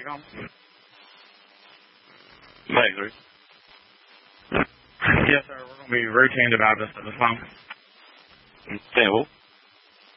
com. Maybe. Yes, sir. We're going to be routine about this at this phone. Sample.